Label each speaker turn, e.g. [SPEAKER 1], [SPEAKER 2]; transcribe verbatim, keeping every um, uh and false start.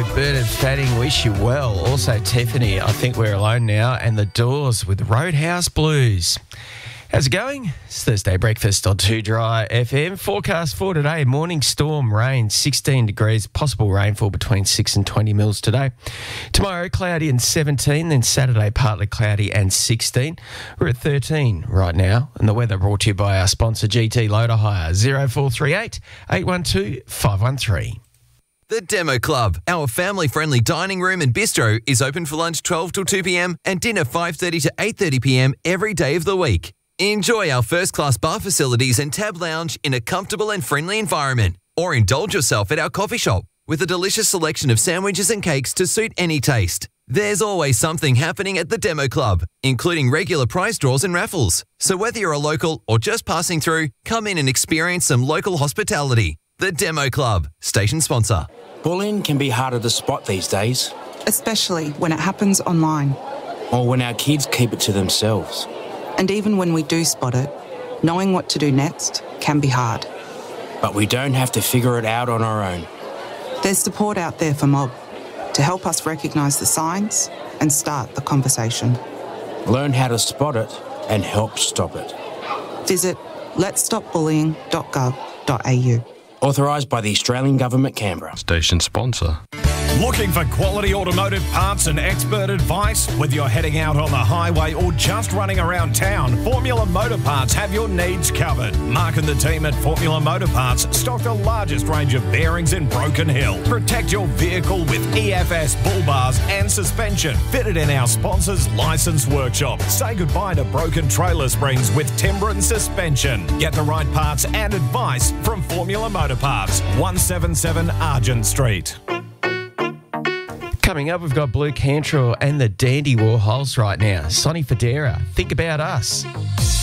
[SPEAKER 1] with Bernard Fanning, Wish You Well. Also Tiffany, I Think We're Alone Now, and The Doors with Roadhouse Blues. How's it going? It's Thursday breakfast on two Dry F M. Forecast for today, morning storm, rain, sixteen degrees, possible rainfall between six and twenty mils today. Tomorrow, cloudy and seventeen, then Saturday, partly cloudy and sixteen. We're at thirteen right now, and the weather brought to you by our sponsor, G T Loader Hire, zero four three eight, eight one two, five one three.
[SPEAKER 2] The Demo Club, our family-friendly dining room and bistro, is open for lunch twelve till two p.m. and dinner five thirty to eight thirty p.m. every day of the week. Enjoy our first-class bar facilities and tab lounge in a comfortable and friendly environment. Or indulge yourself at our coffee shop with a delicious selection of sandwiches and cakes to suit any taste. There's always something happening at the Demo Club, including regular prize draws and raffles. So whether you're a local or just passing through, come in and experience some local hospitality. The Demo Club, station sponsor.
[SPEAKER 3] Bullying can be harder to spot these days.
[SPEAKER 4] Especially when it happens online.
[SPEAKER 3] Or when our kids keep it to themselves.
[SPEAKER 4] And even when we do spot it, knowing what to do next can be hard.
[SPEAKER 3] But we don't have to figure it out on our own.
[SPEAKER 4] There's support out there for Mob to help us recognise the signs and start the conversation.
[SPEAKER 3] Learn how to spot it and help stop it.
[SPEAKER 4] Visit lets stop bullying dot gov dot a u.
[SPEAKER 3] Authorised by the Australian Government, Canberra.
[SPEAKER 5] Station sponsor.
[SPEAKER 6] Looking for quality automotive parts and expert advice? Whether you're heading out on the highway or just running around town, Formula Motor Parts have your needs covered. Mark and the team at Formula Motor Parts stock the largest range of bearings in Broken Hill. Protect your vehicle with E F S bull bars and suspension fitted in our sponsor's licensed workshop. Say goodbye to broken trailer springs with Timbren suspension. Get the right parts and advice from Formula Motor Parts, one seventy-seven Argent Street.
[SPEAKER 1] Coming up, we've got Blue Cantrell and the Dandy Warhols right now. Sonny Fodera, Think About Us.